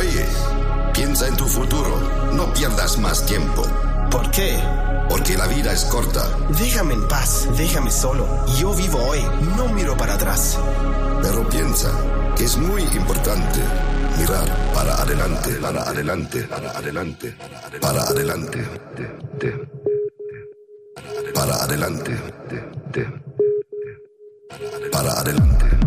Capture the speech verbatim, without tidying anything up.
Sonríe. Piensa en tu futuro. No pierdas más tiempo. ¿Por qué? Porque la vida es corta. Déjame en paz, déjame solo. Yo vivo hoy, no miro para atrás. Pero piensa que es muy importante mirar para adelante, para adelante, para adelante, para adelante, para adelante, para adelante.